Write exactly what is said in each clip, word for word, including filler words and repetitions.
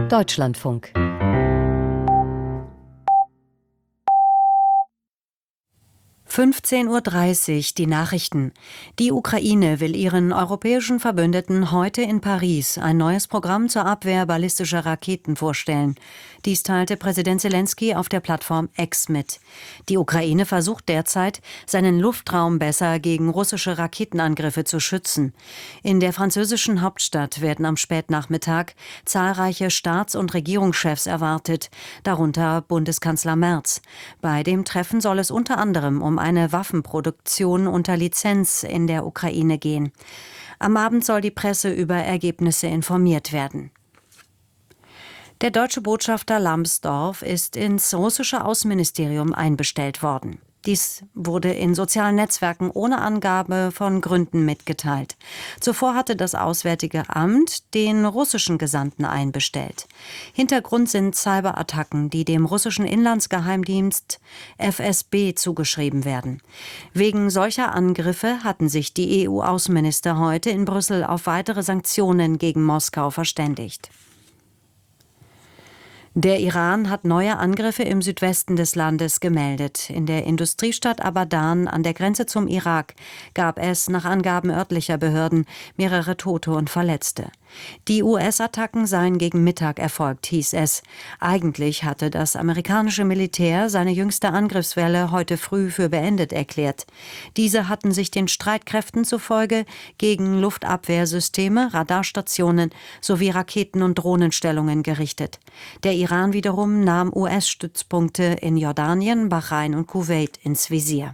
Deutschlandfunk. fünfzehn Uhr dreißig, die Nachrichten. Die Ukraine will ihren europäischen Verbündeten heute in Paris ein neues Programm zur Abwehr ballistischer Raketen vorstellen. Dies teilte Präsident Selenskyj auf der Plattform X mit. Die Ukraine versucht derzeit, seinen Luftraum besser gegen russische Raketenangriffe zu schützen. In der französischen Hauptstadt werden am Spätnachmittag zahlreiche Staats- und Regierungschefs erwartet, darunter Bundeskanzler Merz. Bei dem Treffen soll es unter anderem um eine Waffenproduktion unter Lizenz in der Ukraine gehen. Am Abend soll die Presse über Ergebnisse informiert werden. Der deutsche Botschafter Lambsdorff ist ins russische Außenministerium einbestellt worden. Dies wurde in sozialen Netzwerken ohne Angabe von Gründen mitgeteilt. Zuvor hatte das Auswärtige Amt den russischen Gesandten einbestellt. Hintergrund sind Cyberattacken, die dem russischen Inlandsgeheimdienst F S B zugeschrieben werden. Wegen solcher Angriffe hatten sich die E U-Außenminister heute in Brüssel auf weitere Sanktionen gegen Moskau verständigt. Der Iran hat neue Angriffe im Südwesten des Landes gemeldet. In der Industriestadt Abadan an der Grenze zum Irak gab es nach Angaben örtlicher Behörden mehrere Tote und Verletzte. Die U S-Attacken seien gegen Mittag erfolgt, hieß es. Eigentlich hatte das amerikanische Militär seine jüngste Angriffswelle heute früh für beendet erklärt. Diese hatten sich den Streitkräften zufolge gegen Luftabwehrsysteme, Radarstationen sowie Raketen- und Drohnenstellungen gerichtet. Der Iran wiederum nahm U S-Stützpunkte in Jordanien, Bahrain und Kuwait ins Visier.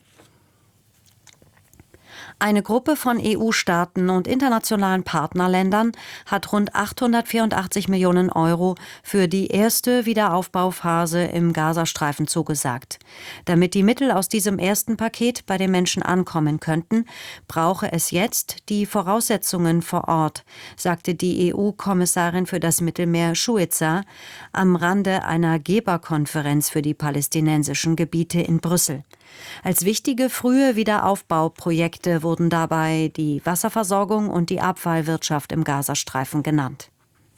Eine Gruppe von E U-Staaten und internationalen Partnerländern hat rund achthundertvierundachtzig Millionen Euro für die erste Wiederaufbauphase im Gazastreifen zugesagt. Damit die Mittel aus diesem ersten Paket bei den Menschen ankommen könnten, brauche es jetzt die Voraussetzungen vor Ort, sagte die E U-Kommissarin für das Mittelmeer Shuiza am Rande einer Geberkonferenz für die palästinensischen Gebiete in Brüssel. Als wichtige frühe Wiederaufbauprojekte wurden dabei die Wasserversorgung und die Abfallwirtschaft im Gazastreifen genannt.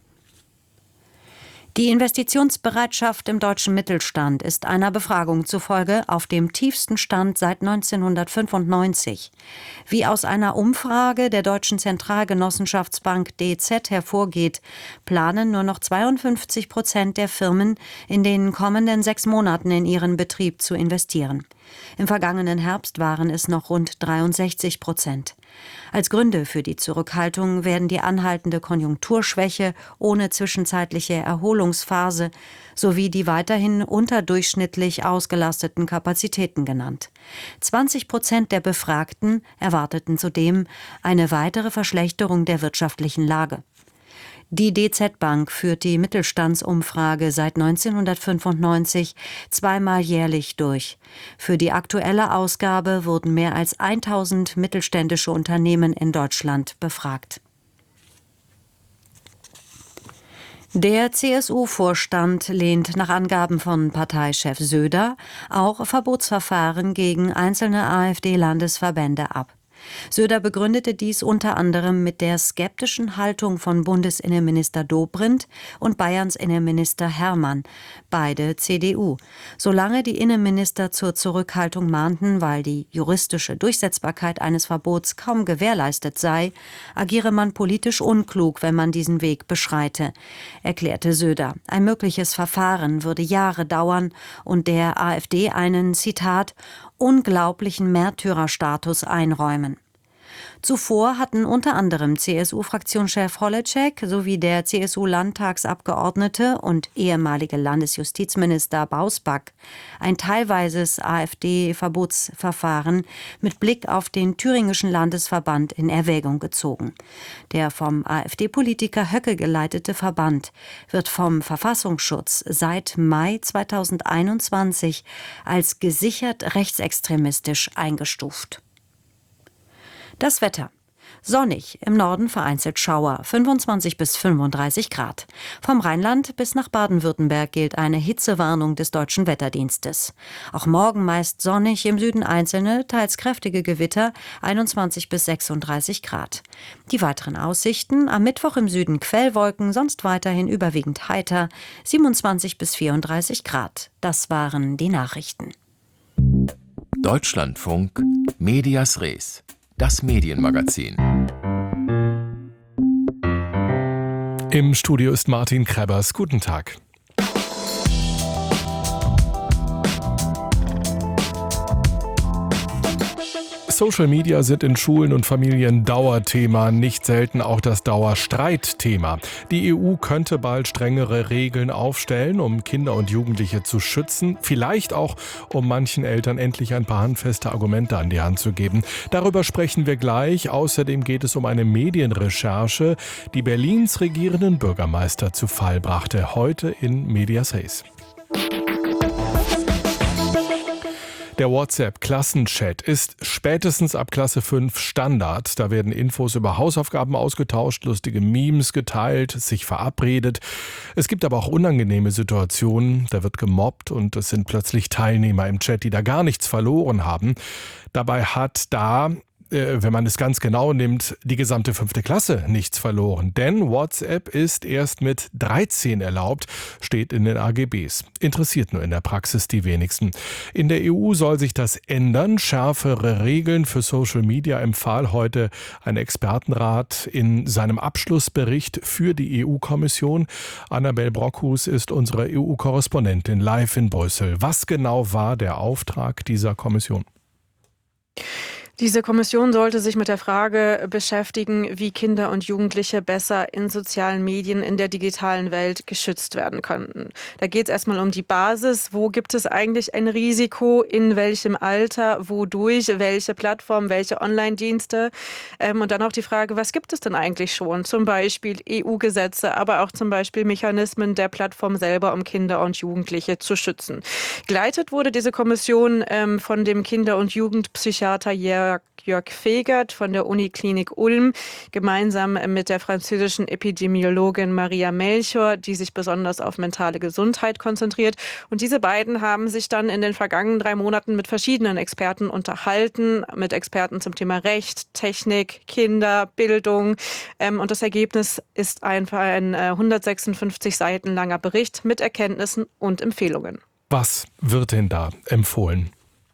Die Investitionsbereitschaft im deutschen Mittelstand ist einer Befragung zufolge auf dem tiefsten Stand seit neunzehnhundertfünfundneunzig. Wie aus einer Umfrage der Deutschen Zentralgenossenschaftsbank D Z hervorgeht, planen nur noch zweiundfünfzig Prozent der Firmen in den kommenden sechs Monaten in ihren Betrieb zu investieren. Im vergangenen Herbst waren es noch rund dreiundsechzig Prozent. Als Gründe für die Zurückhaltung werden die anhaltende Konjunkturschwäche ohne zwischenzeitliche Erholungsphase sowie die weiterhin unterdurchschnittlich ausgelasteten Kapazitäten genannt. zwanzig Prozent der Befragten erwarteten zudem eine weitere Verschlechterung der wirtschaftlichen Lage. Die D Z-Bank führt die Mittelstandsumfrage seit neunzehnhundertfünfundneunzig zweimal jährlich durch. Für die aktuelle Ausgabe wurden mehr als tausend mittelständische Unternehmen in Deutschland befragt. Der C S U-Vorstand lehnt nach Angaben von Parteichef Söder auch Verbotsverfahren gegen einzelne AfD-Landesverbände ab. Söder begründete dies unter anderem mit der skeptischen Haltung von Bundesinnenminister Dobrindt und Bayerns Innenminister Hermann, beide C D U. Solange die Innenminister zur Zurückhaltung mahnten, weil die juristische Durchsetzbarkeit eines Verbots kaum gewährleistet sei, agiere man politisch unklug, wenn man diesen Weg beschreite, erklärte Söder. Ein mögliches Verfahren würde Jahre dauern und der AfD einen, Zitat, unglaublichen Märtyrerstatus einräumen. Zuvor hatten unter anderem C S U-Fraktionschef Holleczek sowie der C S U-Landtagsabgeordnete und ehemalige Landesjustizminister Bausback ein teilweises AfD-Verbotsverfahren mit Blick auf den thüringischen Landesverband in Erwägung gezogen. Der vom AfD-Politiker Höcke geleitete Verband wird vom Verfassungsschutz seit Mai zweitausendeinundzwanzig als gesichert rechtsextremistisch eingestuft. Das Wetter. Sonnig, im Norden vereinzelt Schauer, fünfundzwanzig bis fünfunddreißig Grad. Vom Rheinland bis nach Baden-Württemberg gilt eine Hitzewarnung des Deutschen Wetterdienstes. Auch morgen meist sonnig, im Süden einzelne, teils kräftige Gewitter, einundzwanzig bis sechsunddreißig Grad. Die weiteren Aussichten: am Mittwoch im Süden Quellwolken, sonst weiterhin überwiegend heiter, siebenundzwanzig bis vierunddreißig Grad. Das waren die Nachrichten. Deutschlandfunk Medias Res, das Medienmagazin. Im Studio ist Martin Krebbers. Guten Tag. Social Media sind in Schulen und Familien Dauerthema, nicht selten auch das Dauerstreitthema. Die E U könnte bald strengere Regeln aufstellen, um Kinder und Jugendliche zu schützen, vielleicht auch, um manchen Eltern endlich ein paar handfeste Argumente an die Hand zu geben. Darüber sprechen wir gleich. Außerdem geht es um eine Medienrecherche, die Berlins regierenden Bürgermeister zu Fall brachte, heute in Medias Res. Der WhatsApp-Klassenchat ist spätestens ab Klasse fünf Standard. Da werden Infos über Hausaufgaben ausgetauscht, lustige Memes geteilt, sich verabredet. Es gibt aber auch unangenehme Situationen. Da wird gemobbt und es sind plötzlich Teilnehmer im Chat, die da gar nichts verloren haben. Dabei hat da, wenn man es ganz genau nimmt, die gesamte fünfte Klasse nichts verloren. Denn WhatsApp ist erst mit dreizehn erlaubt, steht in den A G Bs. Interessiert nur in der Praxis die wenigsten. In der E U soll sich das ändern. Schärfere Regeln für Social Media empfahl heute ein Expertenrat in seinem Abschlussbericht für die E U-Kommission. Annabel Brockhus ist unsere E U-Korrespondentin live in Brüssel. Was genau war der Auftrag dieser Kommission? Diese Kommission sollte sich mit der Frage beschäftigen, wie Kinder und Jugendliche besser in sozialen Medien in der digitalen Welt geschützt werden könnten. Da geht es erstmal um die Basis. Wo gibt es eigentlich ein Risiko? In welchem Alter? Wodurch? Welche Plattformen? Welche Online-Dienste? Ähm, und dann auch die Frage, was gibt es denn eigentlich schon? Zum Beispiel E U-Gesetze, aber auch zum Beispiel Mechanismen der Plattform selber, um Kinder und Jugendliche zu schützen. Geleitet wurde diese Kommission ähm, von dem Kinder- und Jugendpsychiater Jörg Jörg Fegert von der Uniklinik Ulm, gemeinsam mit der französischen Epidemiologin Maria Melchior, die sich besonders auf mentale Gesundheit konzentriert. Und diese beiden haben sich dann in den vergangenen drei Monaten mit verschiedenen Experten unterhalten, mit Experten zum Thema Recht, Technik, Kinder, Bildung. Und das Ergebnis ist einfach ein hundertsechsundfünfzig Seiten langer Bericht mit Erkenntnissen und Empfehlungen. Was wird denn da empfohlen?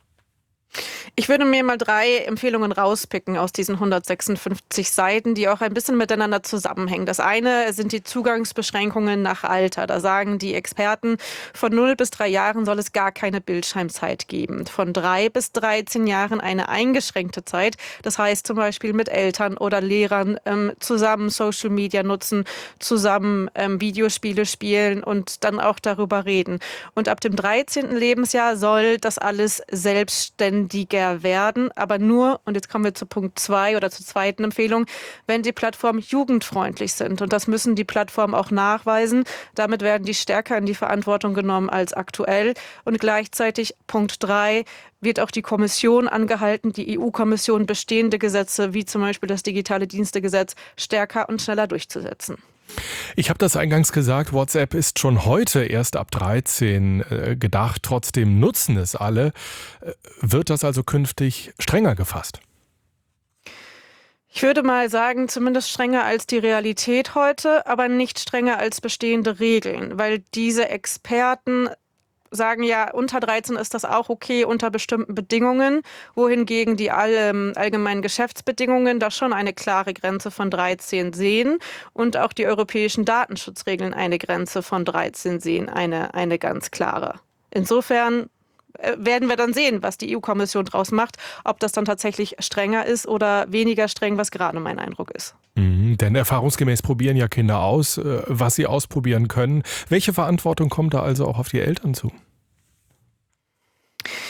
Ich würde mir mal drei Empfehlungen rauspicken aus diesen hundertsechsundfünfzig Seiten, die auch ein bisschen miteinander zusammenhängen. Das eine sind die Zugangsbeschränkungen nach Alter. Da sagen die Experten, von null bis drei Jahren soll es gar keine Bildschirmzeit geben. Von drei bis dreizehn Jahren eine eingeschränkte Zeit. Das heißt zum Beispiel mit Eltern oder Lehrern ähm, zusammen Social Media nutzen, zusammen ähm, Videospiele spielen und dann auch darüber reden. Und ab dem dreizehnten Lebensjahr soll das alles selbstständiger werden, aber nur, und jetzt kommen wir zu Punkt zwei oder zur zweiten Empfehlung, wenn die Plattformen jugendfreundlich sind. Und das müssen die Plattformen auch nachweisen. Damit werden die stärker in die Verantwortung genommen als aktuell. Und gleichzeitig Punkt drei wird auch die Kommission angehalten, die E U-Kommission, bestehende Gesetze wie zum Beispiel das Digitale Dienstegesetz stärker und schneller durchzusetzen. Ich habe das eingangs gesagt, WhatsApp ist schon heute erst ab dreizehn äh, gedacht, trotzdem nutzen es alle. Äh, wird das also künftig strenger gefasst? Ich würde mal sagen, zumindest strenger als die Realität heute, aber nicht strenger als bestehende Regeln, weil diese Experten sagen ja, unter dreizehn ist das auch okay unter bestimmten Bedingungen, wohingegen die all, allgemeinen Geschäftsbedingungen da schon eine klare Grenze von dreizehn sehen und auch die europäischen Datenschutzregeln eine Grenze von dreizehn sehen, eine, eine ganz klare. Insofern werden wir dann sehen, was die E U-Kommission draus macht, ob das dann tatsächlich strenger ist oder weniger streng, was gerade mein Eindruck ist. Mhm, denn erfahrungsgemäß probieren ja Kinder aus, was sie ausprobieren können. Welche Verantwortung kommt da also auch auf die Eltern zu?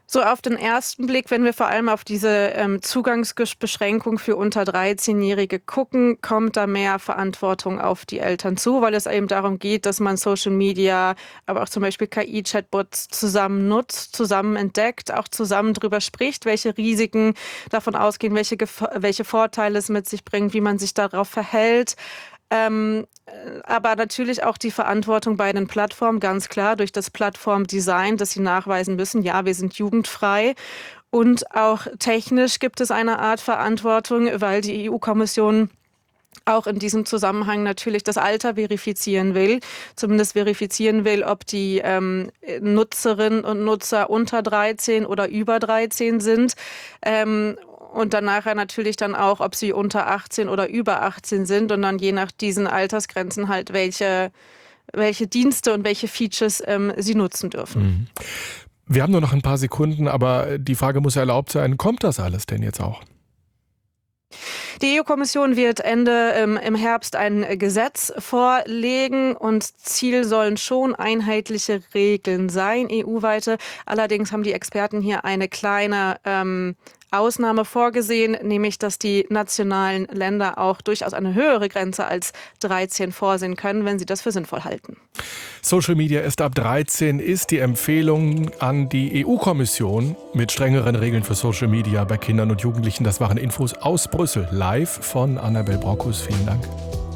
So auf den ersten Blick, wenn wir vor allem auf diese ähm, Zugangsbeschränkung für unter dreizehnjährige gucken, kommt da mehr Verantwortung auf die Eltern zu, weil es eben darum geht, dass man Social Media, aber auch zum Beispiel K I-Chatbots zusammen nutzt, zusammen entdeckt, auch zusammen drüber spricht, welche Risiken davon ausgehen, welche, welche Vorteile es mit sich bringt, wie man sich darauf verhält. Ähm, aber natürlich auch die Verantwortung bei den Plattformen, ganz klar, durch das Plattformdesign, dass sie nachweisen müssen, ja, wir sind jugendfrei. Und auch technisch gibt es eine Art Verantwortung, weil die E U-Kommission auch in diesem Zusammenhang natürlich das Alter verifizieren will, zumindest verifizieren will, ob die ähm, Nutzerinnen und Nutzer unter dreizehn oder über dreizehn sind. Ähm, Und dann nachher natürlich dann auch, ob sie unter achtzehn oder über achtzehn sind und dann je nach diesen Altersgrenzen halt, welche, welche Dienste und welche Features ähm, sie nutzen dürfen. Mhm. Wir haben nur noch ein paar Sekunden, aber die Frage muss ja erlaubt sein, kommt das alles denn jetzt auch? Die E U-Kommission wird Ende ähm, im Herbst ein Gesetz vorlegen und Ziel sollen schon einheitliche Regeln sein, E U-weite. Allerdings haben die Experten hier eine kleine ähm, Ausnahme vorgesehen, nämlich dass die nationalen Länder auch durchaus eine höhere Grenze als dreizehn vorsehen können, wenn sie das für sinnvoll halten. Social Media ist ab dreizehn, ist die Empfehlung an die E U-Kommission mit strengeren Regeln für Social Media bei Kindern und Jugendlichen. Das waren Infos aus Brüssel, live von Annabel Brockus. Vielen Dank.